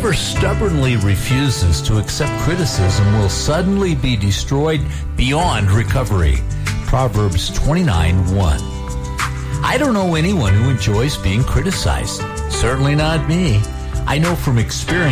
Whoever stubbornly refuses to accept criticism will suddenly be destroyed beyond recovery. Proverbs 29:1. I don't know anyone who enjoys being criticized. Certainly not me. I know from experience